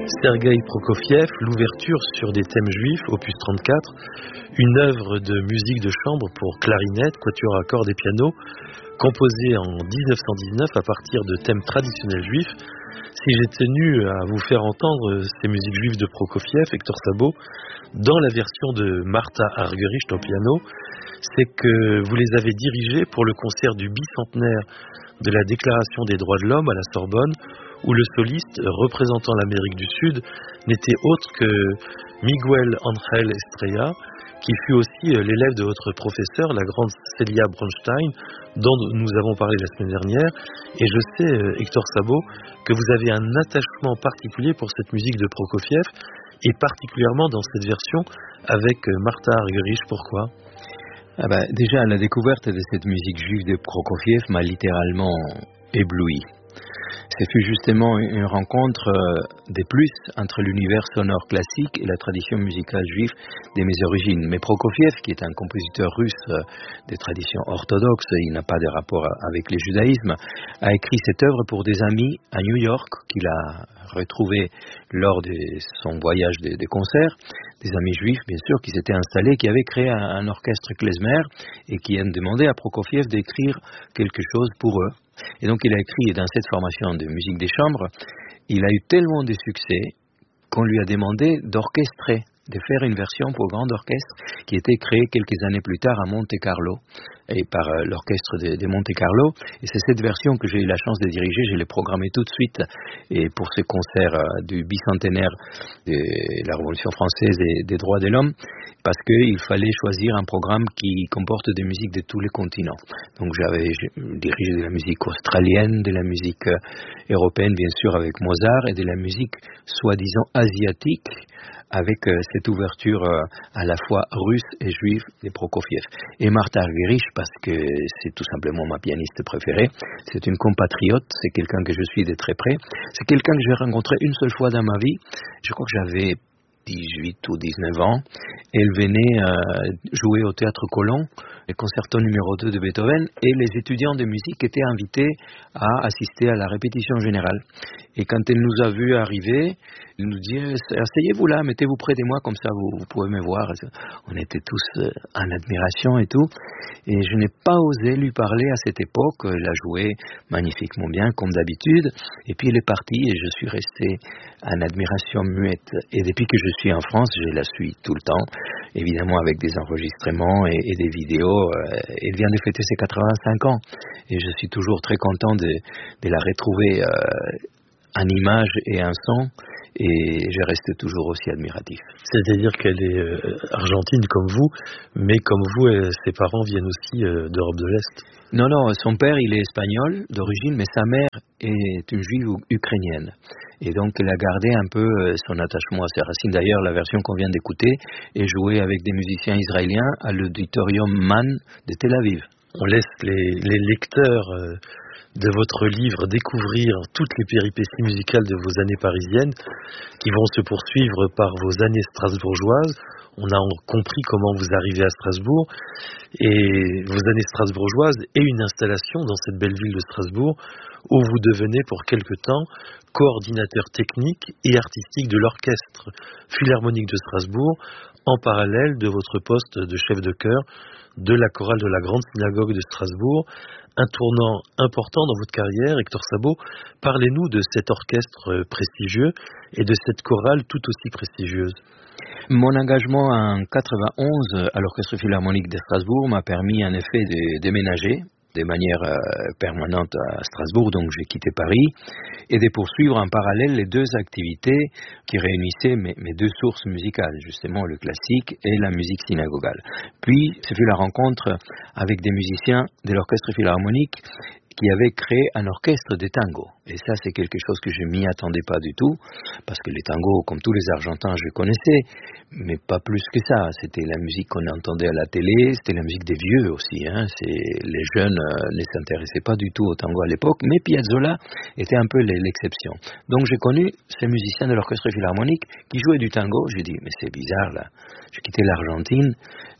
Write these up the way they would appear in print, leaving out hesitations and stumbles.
Sergueï Prokofiev, l'ouverture sur des thèmes juifs, opus 34, une œuvre de musique de chambre pour clarinette, quatuor à cordes et piano, composée en 1919 à partir de thèmes traditionnels juifs. Si j'ai tenu à vous faire entendre ces musiques juives de Prokofiev, Hector Sabo, dans la version de Martha Argerich au piano, c'est que vous les avez dirigées pour le concert du bicentenaire de la Déclaration des droits de l'homme à la Sorbonne, où le soliste représentant l'Amérique du Sud n'était autre que Miguel Ángel Estrella, qui fut aussi l'élève de votre professeur, la grande Celia Bronstein, dont nous avons parlé la semaine dernière. Et je sais, Hector Sabo, que vous avez un attachement particulier pour cette musique de Prokofiev, et particulièrement dans cette version avec Martha Argerich. Pourquoi ? Déjà, la découverte de cette musique juive de Prokofiev m'a littéralement ébloui. Ce fut justement une rencontre de plus entre l'univers sonore classique et la tradition musicale juive de mes origines. Mais Prokofiev, qui est un compositeur russe de tradition orthodoxe, il n'a pas de rapport avec le judaïsme, a écrit cette œuvre pour des amis à New York qu'il a retrouvés lors de son voyage de concert, des amis juifs bien sûr qui s'étaient installés, qui avaient créé un orchestre klezmer et qui ont demandé à Prokofiev d'écrire quelque chose pour eux. Et donc il a écrit dans cette formation de musique des chambres, il a eu tellement de succès qu'on lui a demandé d'orchestrer, de faire une version pour grand orchestre qui était créée quelques années plus tard à Monte Carlo et par l'orchestre de Monte Carlo. Et c'est cette version que j'ai eu la chance de diriger, je l'ai programmée tout de suite et pour ce concert du bicentenaire de la Révolution française et des droits de l'homme, parce qu'il fallait choisir un programme qui comporte des musiques de tous les continents. Donc j'avais dirigé de la musique australienne, de la musique européenne bien sûr avec Mozart, et de la musique soi-disant asiatique avec cette ouverture à la fois russe et juive de Prokofiev. Et Martha Argerich, parce que c'est tout simplement ma pianiste préférée, c'est une compatriote, c'est quelqu'un que je suis de très près, c'est quelqu'un que j'ai rencontré une seule fois dans ma vie, je crois que j'avais 18 ou 19 ans, elle venait jouer au Théâtre Colón, le concerto numéro 2 de Beethoven, et les étudiants de musique étaient invités à assister à la répétition générale. Et quand elle nous a vus arriver, elle nous dit « Asseyez-vous là, mettez-vous près de moi, comme ça vous pouvez me voir ». On était tous en admiration et tout. Et je n'ai pas osé lui parler à cette époque. Elle a joué magnifiquement bien, comme d'habitude. Et puis elle est partie et je suis resté en admiration muette. Et depuis que je suis en France, je la suis tout le temps, évidemment avec des enregistrements et des vidéos. Elle vient de fêter ses 85 ans. Et je suis toujours très content de la retrouver en image et en son. Et je reste toujours aussi admiratif. C'est-à-dire qu'elle est argentine comme vous, mais comme vous, ses parents viennent aussi d'Europe de l'Est. Non, son père il est espagnol d'origine, mais sa mère est une juive ukrainienne. Et donc elle a gardé un peu son attachement à ses racines. D'ailleurs, la version qu'on vient d'écouter est jouée avec des musiciens israéliens à l'auditorium Mann de Tel Aviv. On laisse les lecteurs de votre livre découvrir toutes les péripéties musicales de vos années parisiennes qui vont se poursuivre par vos années strasbourgeoises. On a compris comment vous arrivez à Strasbourg et vos années strasbourgeoises et une installation dans cette belle ville de Strasbourg où vous devenez pour quelque temps coordinateur technique et artistique de l'orchestre philharmonique de Strasbourg en parallèle de votre poste de chef de chœur de la chorale de la Grande Synagogue de Strasbourg. Un tournant important dans votre carrière, Hector Sabo. Parlez-nous de cet orchestre prestigieux et de cette chorale tout aussi prestigieuse. Mon engagement en 91 à l'Orchestre Philharmonique de Strasbourg m'a permis en effet de déménager de manière permanente à Strasbourg, donc j'ai quitté Paris, et de poursuivre en parallèle les deux activités qui réunissaient mes deux sources musicales, justement le classique et la musique synagogale. Puis, ce fut la rencontre avec des musiciens de l'Orchestre Philharmonique qui avait créé un orchestre de tango. Et ça, c'est quelque chose que je m'y attendais pas du tout, parce que les tangos, comme tous les Argentins, je connaissais, mais pas plus que ça. C'était la musique qu'on entendait à la télé, c'était la musique des vieux aussi. Les jeunes ne s'intéressaient pas du tout au tango à l'époque, mais Piazzolla était un peu l'exception. Donc j'ai connu ces musiciens de l'Orchestre Philharmonique qui jouaient du tango. J'ai dit, mais c'est bizarre là. J'ai quitté l'Argentine.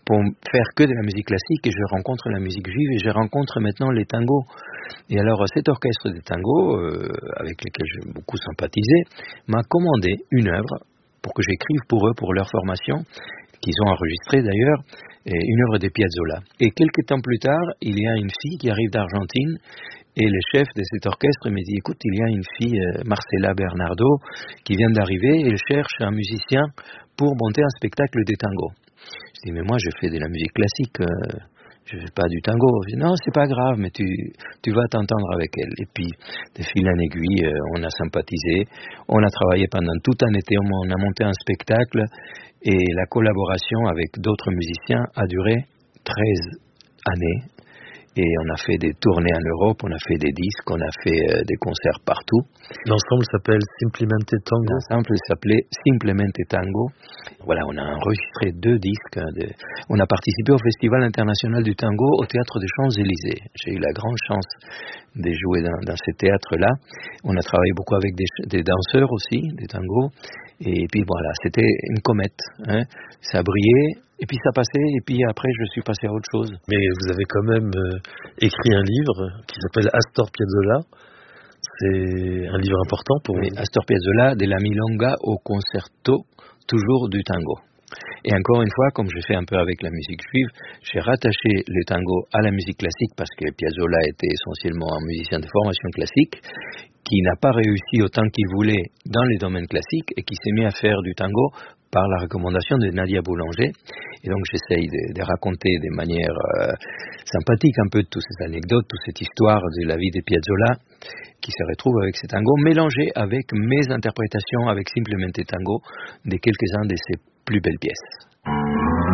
pour faire que de la musique classique et je rencontre la musique juive et je rencontre maintenant les tangos. Et alors cet orchestre des tangos, avec lequel j'ai beaucoup sympathisé, m'a commandé une œuvre pour que j'écrive pour eux, pour leur formation, qu'ils ont enregistrée d'ailleurs, et une œuvre de Piazzolla. Et quelques temps plus tard, il y a une fille qui arrive d'Argentine et le chef de cet orchestre me dit, écoute, il y a une fille, Marcela Bernardo, qui vient d'arriver et elle cherche un musicien pour monter un spectacle de tango. Je dis, mais moi je fais de la musique classique, je fais pas du tango. Je dis, non, c'est pas grave, mais tu vas t'entendre avec elle. Et puis, de fil en aiguille, on a sympathisé, on a travaillé pendant tout un été, on a monté un spectacle et la collaboration avec d'autres musiciens a duré 13 années. Et on a fait des tournées en Europe, on a fait des disques, on a fait des concerts partout. L'ensemble s'appelle Simplemente Tango. L'ensemble s'appelait Simplemente Tango. Voilà, on a enregistré 2 disques. On a participé au Festival international du tango au Théâtre des Champs-Élysées. J'ai eu la grande chance de jouer dans ce théâtre-là. On a travaillé beaucoup avec des danseurs aussi, des tangos. Et puis voilà, c'était une comète. Hein. Ça brillait, et puis ça passait, et puis après je suis passé à autre chose. Mais vous avez quand même écrit un livre qui s'appelle Astor Piazzolla. C'est un livre important pour vous. Astor Piazzolla, de la milonga au concerto, toujours du tango. Et encore une fois, comme je fais un peu avec la musique juive, j'ai rattaché le tango à la musique classique parce que Piazzolla était essentiellement un musicien de formation classique qui n'a pas réussi autant qu'il voulait dans les domaines classiques et qui s'est mis à faire du tango par la recommandation de Nadia Boulanger. Et donc j'essaye de raconter de manière sympathique un peu toutes ces anecdotes, toute cette histoire de la vie de Piazzolla qui se retrouve avec ces tangos, mélangés avec mes interprétations avec Simplemente Tango de quelques-uns de ses plus belles pièces.